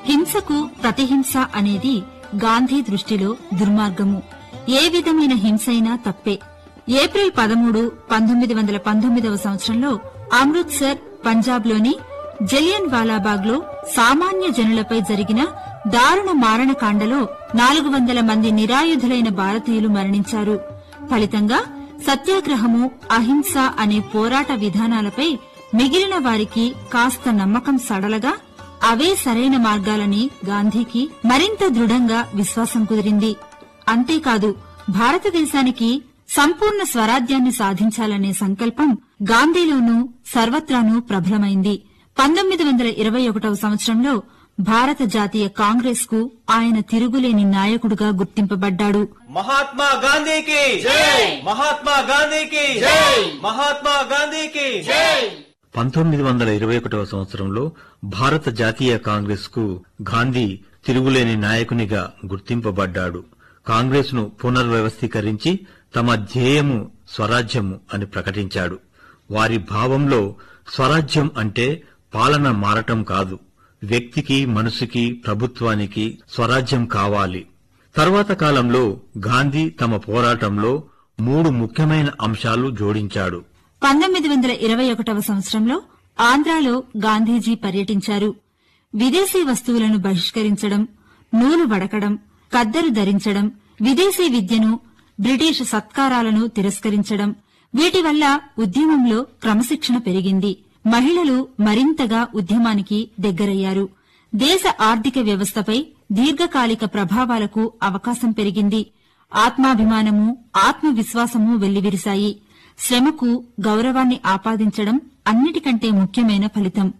హింసకు ప్రతిహింస అనేది గాంధీ దృష్టిలో దుర్మార్గము. ఏ విధమైన హింసైనా తప్పే. ఏప్రిల్ 13, 1919 సంవత్సరంలో అమృత్సర్, పంజాబ్లోని జలియన్ వాలాబాగ్ లో సామాన్య జనులపై జరిగిన దారుణ మారణకాండలో 400 మంది నిరాయుధులైన భారతీయులు మరణించారు. ఫలితంగా సత్యాగ్రహము, అహింస అనే పోరాట విధానాలపై మిగిలిన వారికి కాస్త నమ్మకం సడలగా అవే సరైన మార్గాలని గాంధీకి మరింత దృఢంగా విశ్వాసం కుదిరింది. అంతేకాదు, భారతదేశానికి సంపూర్ణ స్వరాజ్యాన్ని సాధించాలనే సంకల్పం గాంధీలోనూ సర్వత్రానూ ప్రబలమైంది. 1921 సంవత్సరంలో భారత జాతీయ కాంగ్రెస్ కు ఆయన తిరుగులేని నాయకుడిగా గుర్తింపబడ్డాడు. మహాత్మా గాంధీకి జై! మహాత్మా గాంధీకి జై! మహాత్మా గాంధీకి జై! 1921 సంవత్సరంలో భారత జాతీయ కాంగ్రెస్ కు గాంధీ తిరుగులేని నాయకునిగా గుర్తింపబడ్డాడు. కాంగ్రెస్ ను పునర్వ్యవస్థీకరించి తమ ధ్యేయము స్వరాజ్యము అని ప్రకటించాడు. వారి భావంలో స్వరాజ్యం అంటే పాలన మారటం కాదు, వ్యక్తికి, మనసుకి, ప్రభుత్వానికి స్వరాజ్యం కావాలి. తర్వాత కాలంలో గాంధీ తమ పోరాటంలో 3 ముఖ్యమైన అంశాలు జోడించాడు. 1921 సంవత్సరంలో ఆంధ్రాలో గాంధీజీ పర్యటించారు. విదేశీ వస్తువులను బహిష్కరించడం, నూలు వడకడం, కద్దరు ధరించడం, విదేశీ విద్యను, బ్రిటిష్ సత్కారాలను తిరస్కరించడం, వీటి వల్ల ఉద్యమంలో క్రమశిక్షణ పెరిగింది. మహిళలు మరింతగా ఉద్యమానికి దగ్గరయ్యారు. దేశ ఆర్థిక వ్యవస్థపై దీర్ఘకాలిక ప్రభావాలకు అవకాశం పెరిగింది. ఆత్మాభిమానము, ఆత్మవిశ్వాసము వెల్లివిరిశాయి. శ్రమకు గౌరవాన్ని ఆపాదించడం అన్నిటికంటే ముఖ్యమైన ఫలితం.